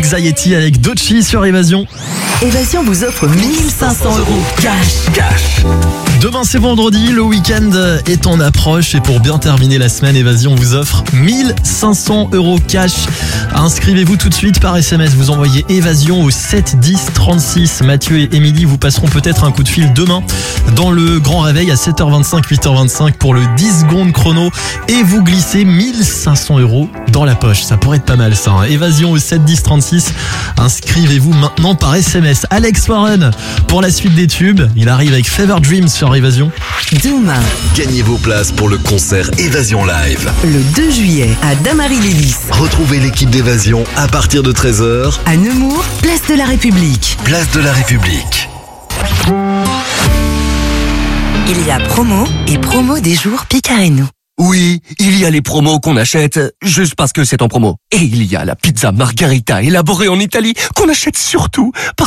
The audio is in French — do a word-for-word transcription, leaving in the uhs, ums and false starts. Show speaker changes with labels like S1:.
S1: Anxiety avec Doechii sur Évasion.
S2: Évasion vous offre mille cinq cents euros cash.
S1: Cash. Demain c'est vendredi, le week-end est en approche et pour bien terminer la semaine, Évasion vous offre mille cinq cents euros cash. Inscrivez-vous tout de suite par S M S, vous envoyez Évasion au sept dix trente-six. Mathieu et Émilie vous passeront peut-être un coup de fil demain dans le grand réveil à sept heures vingt-cinq, huit heures vingt-cinq pour le dix secondes chrono et vous glissez mille cinq cents euros dans la poche. Ça pourrait être pas mal ça. Hein. Évasion au sept dix trente-six. Inscrivez-vous maintenant par S M S. Alex Warren pour la suite des tubes. Il arrive avec Fever Dreams sur Évasion.
S2: Demain,
S3: Gagnez vos places pour le concert Évasion Live.
S2: le deux juillet, à Damary-Lévis,
S3: Retrouvez l'équipe d'Évasion à partir de treize heures,
S2: à Nemours, place de la République.
S3: place de la République.
S2: Il y a promo et promo des jours Picareno.
S4: Oui, il y a les promos qu'on achète juste parce que c'est en promo. Et il y a la pizza margarita élaborée en Italie qu'on achète surtout parce